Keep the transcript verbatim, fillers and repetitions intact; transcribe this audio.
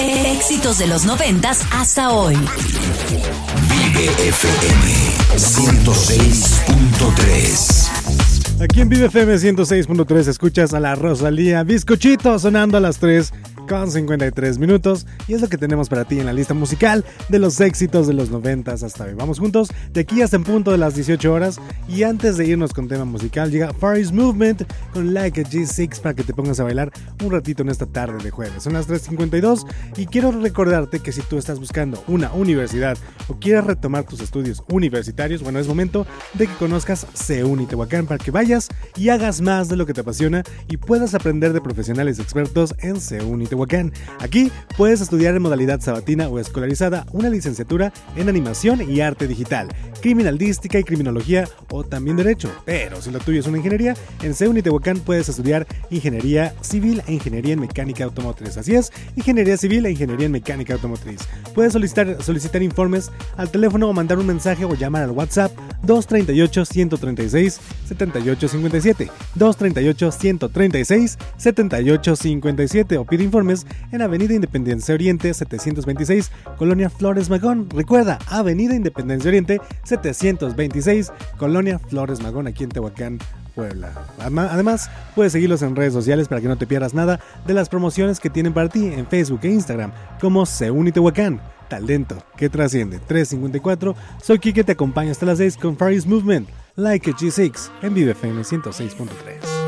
Éxitos de los noventas hasta hoy. Vive F M ciento seis punto tres. Aquí en Vive F M ciento seis punto tres escuchas a la Rosalía Bizcochito sonando a las tres con cincuenta y tres minutos, y es lo que tenemos para ti en la lista musical de los éxitos de los noventas hasta hoy. Vamos juntos de aquí hasta en punto de las dieciocho horas, y antes de irnos con tema musical llega Far East Movement con Like a G seis para que te pongas a bailar un ratito en esta tarde de jueves. Son las tres cincuenta y dos y quiero recordarte que si tú estás buscando una universidad o quieres retomar tus estudios universitarios, bueno, es momento de que conozcas CEUNI Tehuacán para que vayas y hagas más de lo que te apasiona y puedas aprender de profesionales expertos en CEUNI Tehuacán. Aquí puedes estudiar en modalidad sabatina o escolarizada una licenciatura en animación y arte digital, criminalística y criminología o también derecho. Pero si lo tuyo es una ingeniería, en CEUNI Tehuacán puedes estudiar ingeniería civil e ingeniería en mecánica automotriz. Así es, ingeniería civil e ingeniería en mecánica automotriz. Puedes solicitar, solicitar informes al teléfono o mandar un mensaje o llamar al WhatsApp dos tres ocho, uno tres seis, siete ocho cinco siete, dos tres ocho, uno tres seis, siete ocho cinco siete o pide informes en Avenida Independencia Oriente setecientos veintiséis, Colonia Flores Magón. Recuerda, Avenida Independencia Oriente setecientos veintiséis, Colonia Flores Magón, aquí en Tehuacán, Puebla. Además, puedes seguirlos en redes sociales para que no te pierdas nada de las promociones que tienen para ti en Facebook e Instagram como CEUNI Tehuacán. Talento que trasciende. tres cincuenta y cuatro. Soy Kike, te acompaño hasta las seis con Far East Movement, Like a G seis en Vive F M ciento seis punto tres.